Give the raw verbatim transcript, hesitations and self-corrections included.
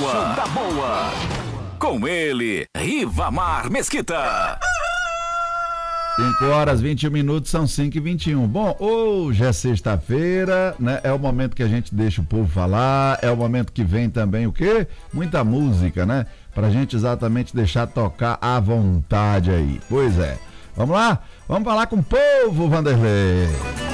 Show da Boa. Com ele, Rivamar Mesquita. cinco horas e vinte e um minutos, são cinco e vinte e um. Bom, hoje é sexta-feira, né? É o momento que a gente deixa o povo falar, é o momento que vem também o quê? Muita música, né? Pra gente exatamente deixar tocar à vontade aí. Pois é. Vamos lá? Vamos falar com o povo, Vanderlei.